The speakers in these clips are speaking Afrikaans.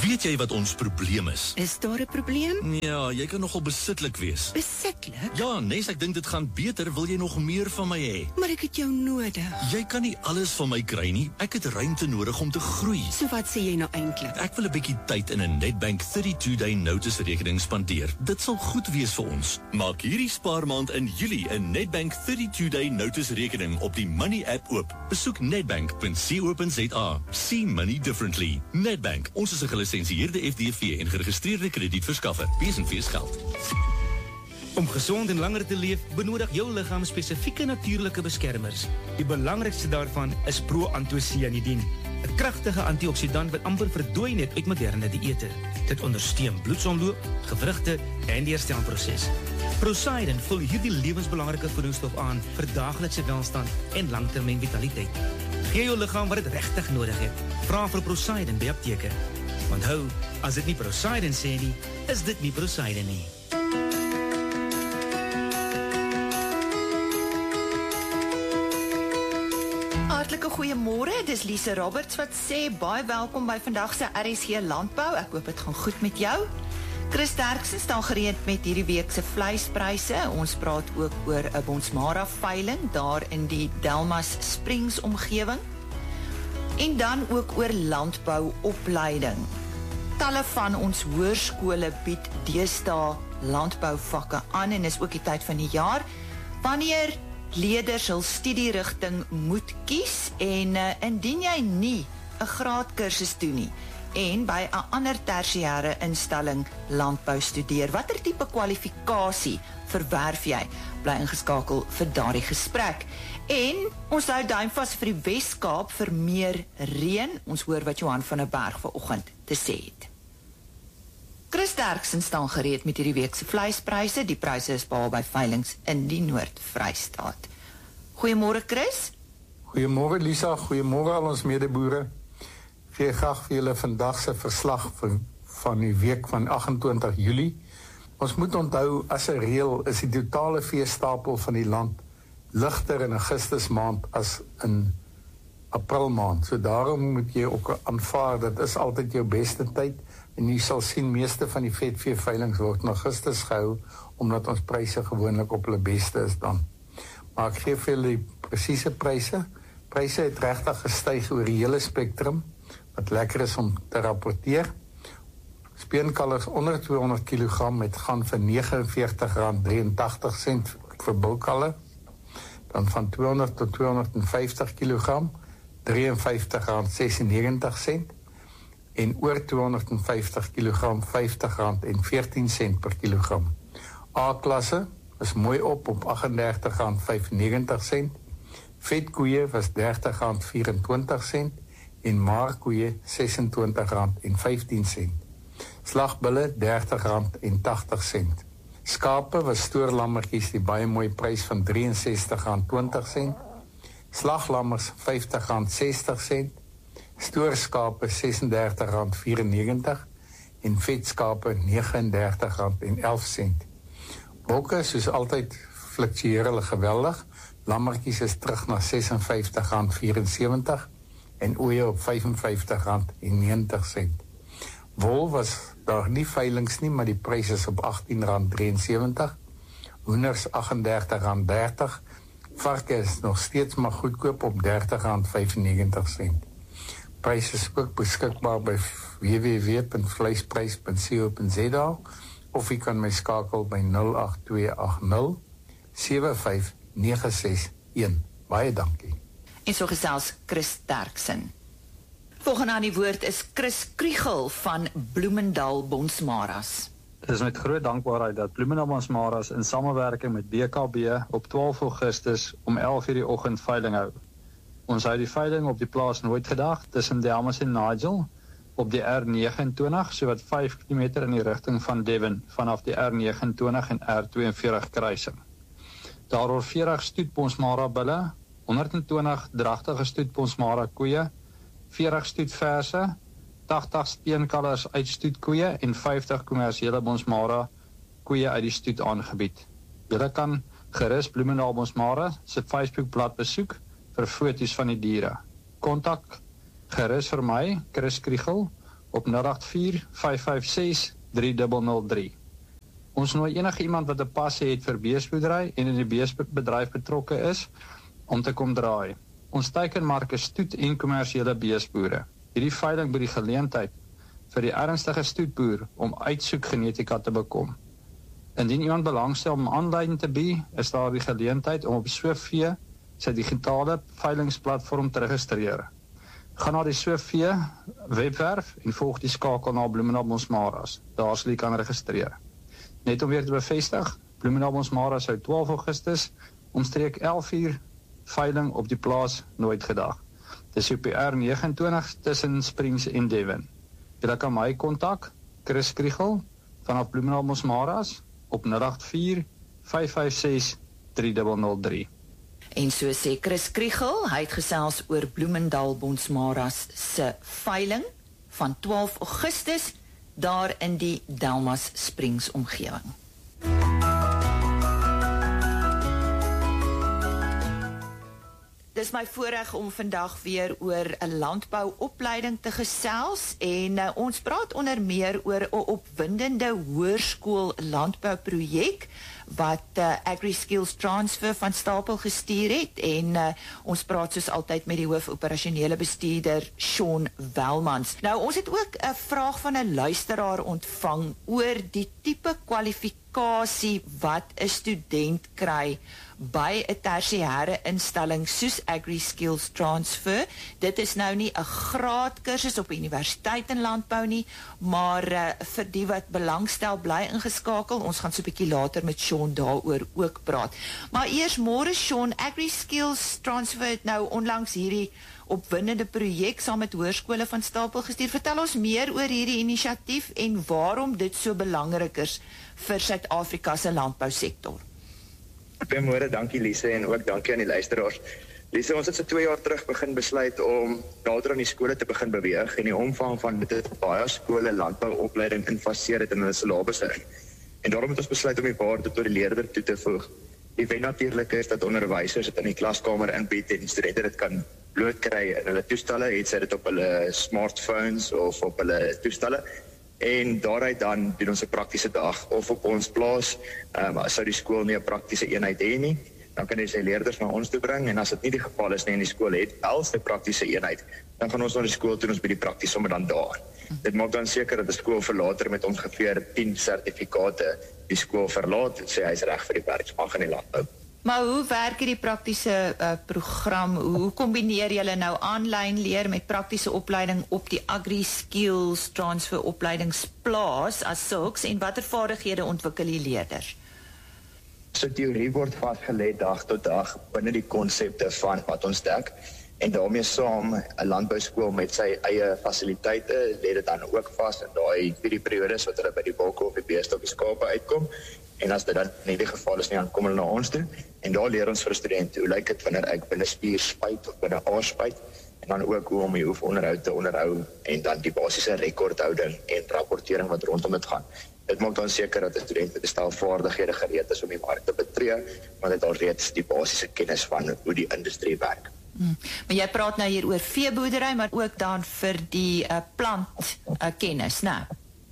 Weet jy wat ons probleem is? Is daar 'n probleem? Ja, jy kan nogal besitlik wees. Besitlik? Ja, Nes, ek dink dit gaan beter, wil jy nog meer van my hê? Maar ek het jou nodig. Jy kan nie alles van my kry nie. Ek het ruimte nodig om te groei. So wat sê jy nou eintlik? Ek wil 'n bietjie tyd in 'n Nedbank 32-day notice rekening spandeer. Dit sal goed wees vir ons. Maak hierdie spaarmaand in Julie 'n Nedbank 32-day notice rekening op die Money app oop. Besoek nedbank.co.za. See money differently. Nedbank, ons is 'n gelisensieerde FDV en geregistreerde kredietverskaffer. Wees en wees geld. Om gezond en langer te leef, benodig jou lichaam spesifieke natuurlike beskermers. Die belangrikste daarvan is proantocyanidin, 'n kragtige antioxidant wat amper verdooi net uit moderne dieete. Dit ondersteun bloedsomloop, gewrigte en die herstelproses. Procyden vul hierdie lewensbelangrike voedingsstof aan vir daaglikse welstand en langtermyn vitaliteit. Gee jou liggaam wat dit regtig nodig het. Vra vir Procyden by apteke. Onthou, as dit nie Procyden sê nie, is dit nie Procyden nie. Hartlike goeiemôre, dis Lise Roberts wat sê, baie welkom by vandag se RSG Landbou, ek hoop dit gaan goed met jou. Chris Derksen staan gereed met hierdie week se vleispryse, ons praat ook oor 'n Bonsmara veiling, daar in die Delmas Springs omgewing, en dan ook oor landbouopleiding. Talle van ons hoërskole bied deesdae landbouvakke aan, en is ook die tyd van die jaar, wanneer leerders hul studierigting moet kies, en indien jy nie 'n graadkursus doen nie, en by 'n ander tersiêre instelling landbou studeer, watter tipe kwalifikasie verwerf jy? Bly ingeskakel vir daardie gesprek. En ons hou duim vas vir die Wes-Kaap vir meer reën. Ons hoor wat Johan van der Berg vanoggend te sê het. Chris Derksen staan gereed met hierdie week se vleispryse. Die pryse is behaal by veilings in die Noord-Vrystaat. Goeiemôre Chris. Goeiemôre Lisa, goeiemôre al ons medeboere. Gee graag vir julle vandag se verslag van die week van 28 Julie. Ons moet onthou, as 'n reël is die totale veestapel van die land ligter in Augustus maand as in April maand. So daarom moet jy ook aanvaar, dit is altyd jou beste tyd, en jy sal sien meeste van die vetvee veilings word in Augustus gehou, omdat ons pryse gewoonlik op hulle beste is dan. Maar ek gee vir julle die presiese pryse. Pryse het regtig gestyg oor die hele spektrum, wat lekker is om te rapporteer. Speenkalvers onder 200 kg het gaan vir R49.83 vir bulkalwe. Dan van 200 tot 250 kg, R53.96, en oor 250 kg, R50.14 per kilogram. A-klasse is mooi op R38.95, vetkoeie was R30.24, en maarkoeie R26.15. Slagbulle R30.80. Skape was stoorlammetjies die baie mooi prys van R63.20. Slaglammers R50.60. Stoorskape R36.94 en vetskape R39.11. Bokke soos altyd fluktueer hulle geweldig. Lammetjies is terug na R56.74 en ooe op R55.90. Wol was daar nie veilings nie, maar die pryse is op R18.73. Hoenders R38.30. Varke is nog steeds maar goedkoop op R30.95. Pryse is ook beskikbaar by www.vleisprys.co.za of jy kan my skakel by 08280 75961. Baie dankie. En so gesels Chris Derksen. Volgende aan die woord is Chris Kriegel van Bloemendal Bonsmaras. Het is met groot dankbaarheid dat Bloemendal Bonsmaras in samewerking met BKB op 12 Augustus om 11 uur die oggend veiling hou. Ons hou die veiling op die plaas Nooitgedag tussen Delmas en Nigel op die R29, sowat 5 km in die rigting van Devon vanaf die R29 en R42 kruising. Daar word 40 stoet Bonsmara bulle, 120 dragtige stoet Bonsmara koeie, 40 stoet verse, 80 speenkalvers uit stoetkoeie en 50 kommersiële Bonsmara koeie uit die stoet aangebied. Julle kan gerus Bloemendal Bonsmara se Facebookblad besoek vir foto's van die diere. Kontak gerus vir my, Chris Kriegel, op 084-556-3003. Ons nooi enige iemand wat 'n passie het vir beesboerdery en in die beesbedryf betrokke is, om te kom draai. Ons teikenmark is stoet en kommersiële beesboere. Hierdie veiling bied die geleentheid vir die ernstige stoetboer om uitsoek genetika te bekom. Indien iemand belangstel om aanleiding te bied, is daar die geleentheid om op SwiftVee sy digitale veilingsplatform te registreer. Ga na die SwiftVee webwerf en volg die skakel na Bloemendal Mosmaras. Daar sal jy kan registreer. Net om weer te bevestig, Bloemendal Mosmaras hou 12 Augustus omstreek 11:00 veiling op die plaas Nooit Gedag. Dis op die R29 tussen Springs en Devon. Jy kan my kontak, Chris Kriegel, vanaf Bloemendal Mosmaras op 084-556-3003. En so sê Chris Kriegel, hy het gesels oor Bloemendal Mosmaras se veiling van 12 Augustus daar in die Delmas Springs omgewing. Dis my voorreg om vandag weer oor 'n landbouopleiding te gesels en ons praat onder meer oor 'n opwindende hoërskool landbouprojek wat AgriSkills Transfer van Stapel gestuur het en ons praat soos altyd met die hoofoperasionele bestuurder Sean Welmans. Nou ons het ook 'n vraag van 'n luisteraar ontvang oor die tipe kwalifikasie wat 'n student kry by 'n tersiêre instelling soos AgriSkills Transfer. Dit is nou nie 'n graadkursus op universiteit in landbou nie, maar vir die wat belangstel bly ingeskakel. Ons gaan so 'n bietjie later met Sean daaroor ook praat. Maar eers môre Sean, AgriSkills Transfer het nou onlangs hierdie opwindende projek saam met hoërskole van Stapel gestuur. Vertel ons meer oor hierdie inisiatief en waarom dit so belangrik is vir Suid-Afrika se landbousektor. Goeiemôre, dankie Lise en ook dankie aan die luisteraars. Lise, ons het so 2 jaar terug begin besluit om nader aan die skole te begin beweeg en die omvang van dit het baie skole landbouopleiding infaseer het in hulle syllabusse. En daarom het ons besluit om die waarde tot die leerder toe te voeg. Die wen natuurlik is dat onderwysers dit in die klaskamer inbied en studente dit kan blootkry in hulle toestelle, het sy dit op hulle smartphones of op hulle toestelle. En daaruit dan doen ons 'n praktiese dag of op ons plaas, sou die skool nie 'n praktiese eenheid hê nie, dan kan jy sy leerders na ons toe bring en as dit nie die geval is nie en die skool het wel 'n praktiese eenheid, dan gaan ons na die skool toe ons by die prakties sommer dan daar. Dit maak dan seker dat die skool verlater met ongeveer 10 sertifikate die skool verlaat en sê hy is reg vir die werksmag in die landbou. Maar hoe werk hierdie praktiese program? Hoe kombineer julle nou aanlyn leer met praktiese opleiding op die AgriSkills Transfer opleidingsplaas as sulks en watter vaardighede ontwikkel die leerders? So teorie word vasgelê dag tot dag binne die konsepte van wat ons dek en daarmee saam 'n landbouskool met sy eie fasiliteite lê dit dan ook vas in daai 3 periodes wat hulle by die bokke of die beeste of die skape uitkom. En as dit dan nie die geval is nie, dan kom hulle na ons toe en daar leer ons vir studente hoe lyk dit wanneer ek binne spier spuit of binne aar spuit en dan ook hoe om die oefenonderhoud te onderhou en dan die basiese rekordhouding en rapportering wat rondom dit gaan. Dit maak dan seker dat 'n student met 'n stel vaardighede gereed is om die mark te betree, want hy het al reeds die basiese kennis van hoe die industrie werk. Maar jy praat nou hier oor veeboerdery, maar ook dan vir die plant kennis, né?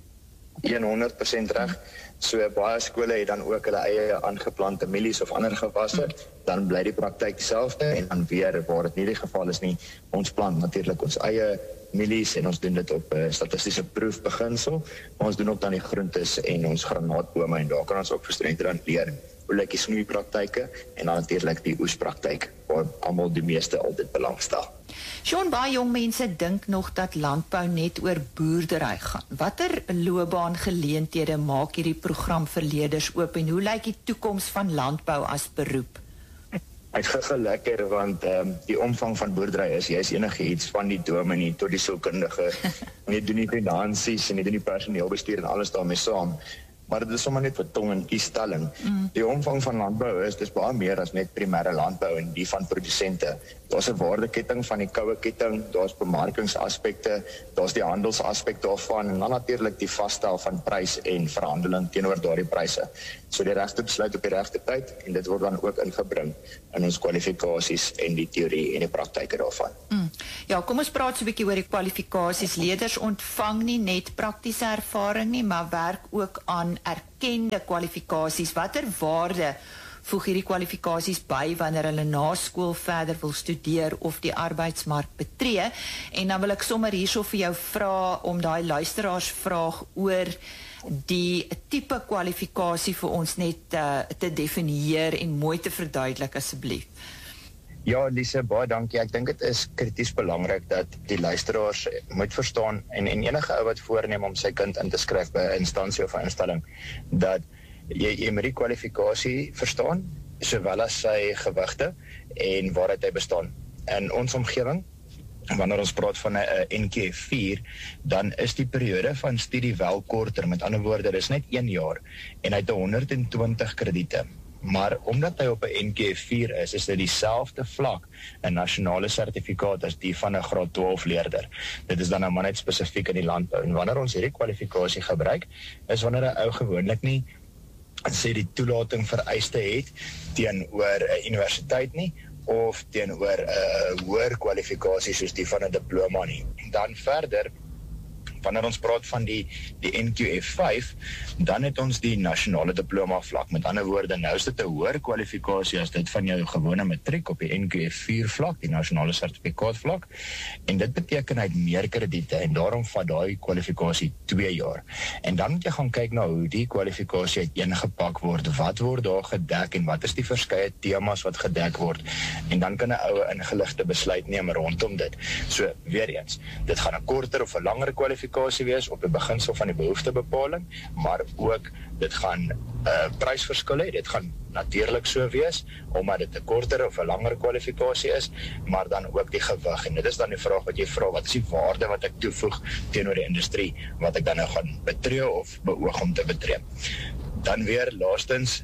100% reg. So baie skole het dan ook hulle eie aangeplante mielies of ander gewasse, dan bly die praktyk dieselfde en dan weer waar dit nie die geval is nie, ons plant natuurlik ons eie mielies en ons doen dit op statistiese proefbeginsel, maar ons doen ook dan die groentes en ons granaatbome en daar kan ons ook vir studente dan leer hoe lyk die snoeipraktyke en dan natuurlik die oespraktyk waar almal die meeste altyd belangstel. Sean, baie jong mense dink nog dat landbou net oor boerdery gaan. Watter loopbaangeleenthede maak hierdie program vir leerders oop en hoe lyk die toekoms van landbou as beroep? Hy's gou lekker want die omvang van boerdery is jy's enigiets van die dominee tot die sielkundige. Jy doen die finansies en jy doen die personeelbestuur en alles daarmee saam. Maar dit is sommer net vir tong en kiesstelling. Die omvang van landbou dis baie meer as net primêre landbou en die van produsente. Daar's 'n waardeketting van die koue ketting, daar's bemarkingsaspekte, daar's die handelsaspekte daarvan en dan natuurlik die vasstel van prys en verhandeling teenoor daardie pryse. So die regte besluit op die regte tyd en dit word dan ook ingebring in ons kwalifikasies en die teorie en die praktyke daarvan. Ja, kom ons praat so 'n bietjie oor die kwalifikasies. Leerders ontvang nie net praktiese ervaring nie, maar werk ook aan erkende kwalifikasies. Watter waarde voeg hierdie kwalifikasies by wanneer hulle na skool verder wil studeer of die arbeidsmark betree? En dan wil ek sommer hierso vir jou vra om daai luisteraarsvraag oor die tipe kwalifikasie vir ons net te definieer en mooi te verduidelik asseblief. Ja, Lise, baie dankie. Ek dink dit is krities belangrik dat die luisteraars moet verstaan en enige ou wat voorneem om sy kind in te skryf by 'n instansie of 'n instelling, dat jy moet die kwalifikasie verstaan, sowel as sy gewigte en waaruit hy bestaan. In ons omgewing, wanneer ons praat van 'n NQF4, dan is die periode van studie wel korter. Met ander woorde, dis net 1 jaar en hy het 120 krediete. Maar omdat hy op 'n NQF4 is dit dieselfde vlak 'n nasionale sertifikaat as die van 'n graad 12 leerder. Dit is dan nou maar net spesifiek in die landbou. En wanneer ons hierdie kwalifikasie gebruik, is wanneer 'n ou gewoonlik nie sê die toelating vereiste het teenoor 'n universiteit nie, of teenoor 'n hoër kwalifikasie soos die van 'n diploma nie. En dan verder, wanneer ons praat van die NQF5, dan het ons die nasionale diploma vlak. Met ander woorde, nou is dit 'n hoër kwalifikasie as dit van jou gewone matriek op die NQF4 vlak, die nasionale sertifikaat vlak. En dit beteken hy het meer krediete en daarom vat daai kwalifikasie 2 jaar. En dan moet jy gaan kyk na hoe die kwalifikasie uiteengepak word. Wat word daar gedek en wat is die verskeie temas wat gedek word? En dan kan 'n ou ingeligte besluit neem rondom dit. So, weer eens, dit gaan 'n korter of 'n langer kwalifikasie wees op die beginsel van die behoeftebepaling, maar ook dit gaan prysverskil hê. Dit gaan natuurlik so wees, omdat dit 'n korter of 'n langer kwalifikasie is, maar dan ook die gewig. En dit is dan die vraag wat jy vra, wat is die waarde wat ek toevoeg teenoor die industrie, wat ek dan nou gaan betree of beoog om te betree. Dan weer laastens,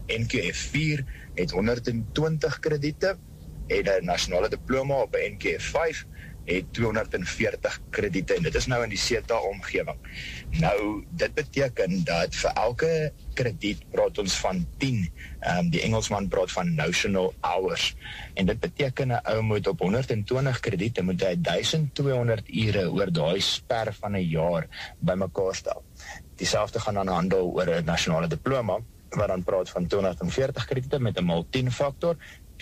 NQF4 het 120 krediete en 'n nasionale diploma op 'n NQF5 het 240 krediete en dit is nou in die SETA-omgewing. Nou, dit beteken dat vir elke krediet praat ons van 10. Die Engelsman praat van notional hours. En dit beteken 'n ou moet op 120 krediete moet hy 1200 ure oor daai sper van 'n jaar bymekaar stel. Dieselfde gaan dan handel oor 'n nasionale diploma, wat dan praat van 240 krediete met 'n maal 10 faktor,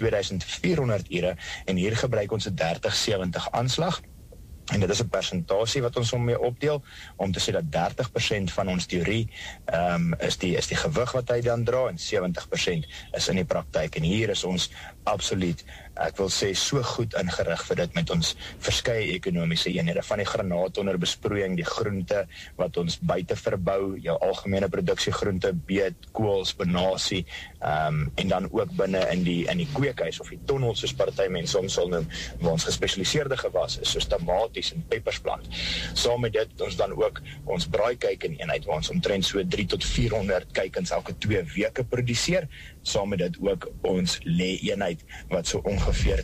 2400 ure, en hier gebruik ons 'n 30-70 aanslag. En dit is 'n persentasie wat ons mee opdeel, om te sê dat 30% van ons teorie is die gewig wat hy dan dra, en 70% is in die praktyk. En hier is ons absoluut, ek wil sê, so goed ingerig vir dit met ons verskeie ekonomiese eenhede, van die granaat onder besproeiing, die groente wat ons buite verbou, jou algemene produksie groente, beet, kool, spinasie, en dan ook binne in die kweekhuis of die tonnel, soos party mense ons sal noem, waar ons gespesialiseerde gewas is, soos tomaties en pepersplant. Saam met dit ons dan ook ons braaikuiken eenheid, waar ons omtrent so 3 tot 400 kuikens elke 2 weke produseer. Saam met dit ook ons lê eenheid wat so ongeveer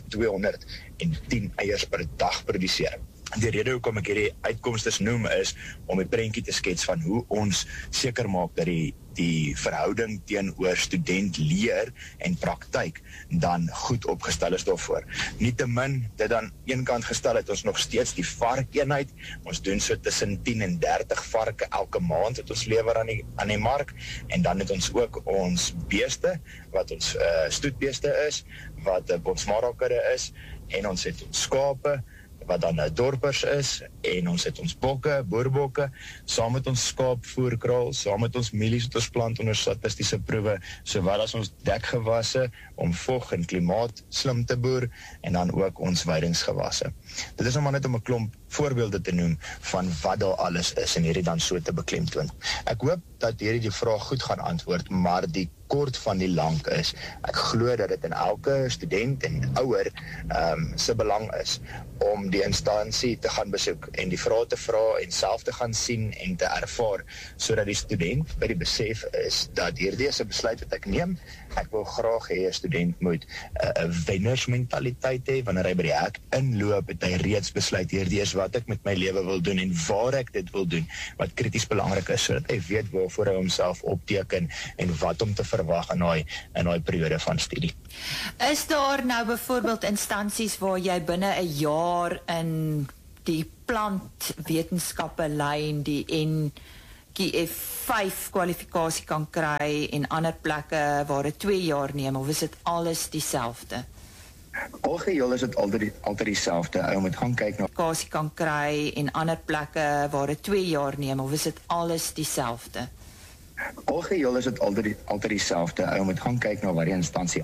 210 eiers per dag produseer. Die rede hoekom ek hierdie uitkomstes noem is om 'n prentjie te skets van hoe ons seker maak dat die verhouding teenoor student leer en praktyk dan goed opgestel is daarvoor. Nietemin, dit aan een kant gestel het ons nog steeds die varkeenheid. Ons doen so tussen 10 en 30 varke elke maand wat ons lewer aan die mark. En dan het ons ook ons beeste, wat ons stoetbeeste is, wat ons marokkerre is, en ons het ons skape, wat dan dorpers is, en ons het ons bokke, boerbokke, saam met ons skaapvoerkraal, saam met ons mielies wat ons plant onder statistiese proewe, sowel as ons dekgewasse, om vog en klimaat slim te boer, en dan ook ons weidingsgewasse. Dit is nou maar net om 'n klomp voorbeelde te noem van wat daar alles is, en hierdie dan so te beklemtoon. Ek hoop dat hierdie die vraag goed gaan antwoord, maar die kort van die lank is, ek glo dat dit in elke student en ouer se belang is om die instansie te gaan besoek en die vrae te vra en self te gaan sien en te ervaar, sodat die student by die besef is dat hierdie is 'n besluit wat ek neem. Ek wil graag hê 'n student moet 'n wennersmentaliteit hê. Wanneer hy by die hek inloop, het hy reeds besluit hierdie is wat wat ek met my lewe wil doen en waar ek dit wil doen, wat krities belangrik is, sodat hy weet waarvoor hy homself opteken en wat om te verwag in daai periode van studie. Is daar nou byvoorbeeld instansies waar jy binne 'n jaar in die plantwetenskappe lyn, die NQF5 kwalifikasie kan kry en ander plekke waar dit 2 jaar neem, of is dit alles dieselfde? Algeheel is dit altyd dieselfde. Ou moet gaan kyk na Kwalifikasie kan kry en ander plekke waar dit 2 jaar neem, of is dit alles dieselfde? Algeheel is dit altyd dieselfde. Ou moet gaan kyk na wat die instansie